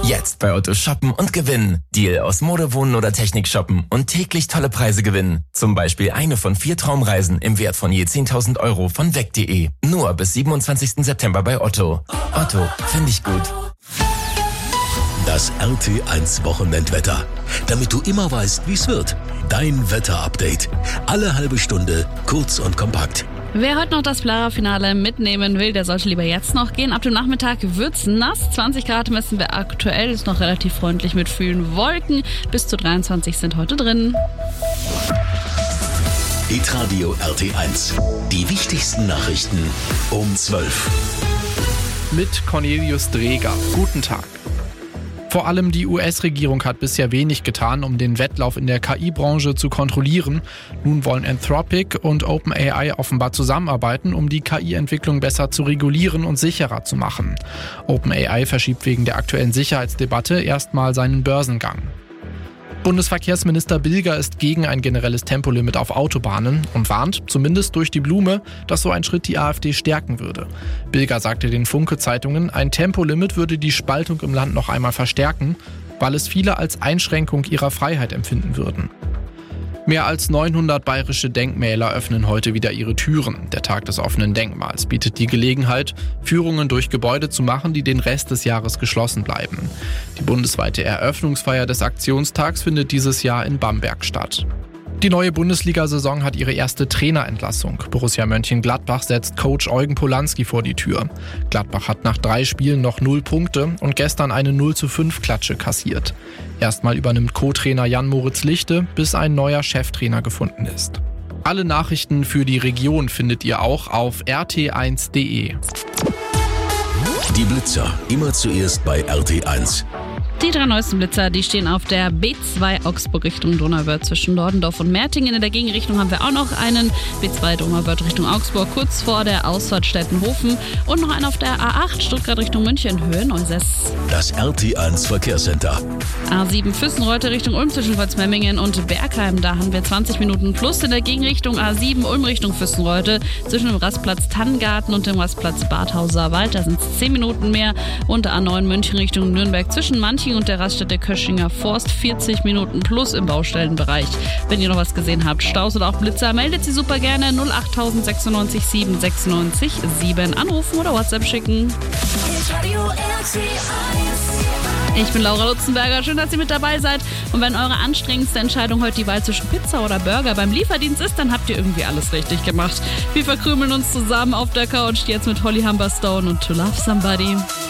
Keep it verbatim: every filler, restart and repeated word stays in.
Jetzt bei Otto shoppen und gewinnen. Deal aus Mode, Wohnen oder Technik shoppen und täglich tolle Preise gewinnen. Zum Beispiel eine von vier Traumreisen im Wert von je zehntausend Euro von weg punkt de. Nur bis siebenundzwanzigsten September bei Otto. Otto, finde ich gut. Das R T eins Wochenendwetter. Damit du immer weißt, wie es wird. Dein Wetterupdate. Alle halbe Stunde, kurz und kompakt. Wer heute noch das Playoff-Finale mitnehmen will, der sollte lieber jetzt noch gehen. Ab dem Nachmittag wird's nass. zwanzig Grad messen wir aktuell, ist noch relativ freundlich mit vielen Wolken. Bis zu dreiundzwanzig sind heute drin. Hitradio R T eins. Die wichtigsten Nachrichten um zwölf. Mit Cornelius Dreger. Guten Tag. Vor allem die U S-Regierung hat bisher wenig getan, um den Wettlauf in der K I-Branche zu kontrollieren. Nun wollen Anthropic und OpenAI offenbar zusammenarbeiten, um die K I-Entwicklung besser zu regulieren und sicherer zu machen. OpenAI verschiebt wegen der aktuellen Sicherheitsdebatte erstmal seinen Börsengang. Bundesverkehrsminister Bilger ist gegen ein generelles Tempolimit auf Autobahnen und warnt, zumindest durch die Blume, dass so ein Schritt die AfD stärken würde. Bilger sagte den Funke-Zeitungen, ein Tempolimit würde die Spaltung im Land noch einmal verstärken, weil es viele als Einschränkung ihrer Freiheit empfinden würden. Mehr als neunhundert bayerische Denkmäler öffnen heute wieder ihre Türen. Der Tag des offenen Denkmals bietet die Gelegenheit, Führungen durch Gebäude zu machen, die den Rest des Jahres geschlossen bleiben. Die bundesweite Eröffnungsfeier des Aktionstags findet dieses Jahr in Bamberg statt. Die neue Bundesliga-Saison hat ihre erste Trainerentlassung. Borussia Mönchengladbach setzt Coach Eugen Polanski vor die Tür. Gladbach hat nach drei Spielen noch null Punkte und gestern eine null zu fünf Klatsche kassiert. Erstmal übernimmt Co-Trainer Jan-Moritz Lichte, bis ein neuer Cheftrainer gefunden ist. Alle Nachrichten für die Region findet ihr auch auf r t eins punkt de. Die Blitzer, immer zuerst bei R T eins. Die drei neuesten Blitzer, die stehen auf der B zwei Augsburg Richtung Donauwörth zwischen Nordendorf und Mertingen. In der Gegenrichtung haben wir auch noch einen B zwei Donauwörth Richtung Augsburg, kurz vor der Ausfahrt Stettenhofen. Und noch einen auf der A acht Stuttgart Richtung München, Höhe Neuses. Das R T eins Verkehrscenter. A sieben Füssenreute Richtung Ulm zwischen Holzmemmingen und Bergheim. Da haben wir zwanzig Minuten plus. In der Gegenrichtung A sieben Ulm Richtung Füssenreute zwischen dem Rastplatz Tanngarten und dem Rastplatz Badhauser Wald. Da sind es zehn Minuten mehr. Und A neun München Richtung Nürnberg zwischen Manching und der Raststätte Köschinger Forst vierzig Minuten plus im Baustellenbereich. Wenn ihr noch was gesehen habt, Staus oder auch Blitzer, meldet sie super gerne null acht sechs neun sieben sechs neun sieben anrufen oder WhatsApp schicken. Ich bin Laura Lutzenberger, schön, dass ihr mit dabei seid. Und wenn eure anstrengendste Entscheidung heute die Wahl zwischen Pizza oder Burger beim Lieferdienst ist, dann habt ihr irgendwie alles richtig gemacht. Wir verkrümeln uns zusammen auf der Couch, jetzt mit Holly Humberstone und To Love Somebody.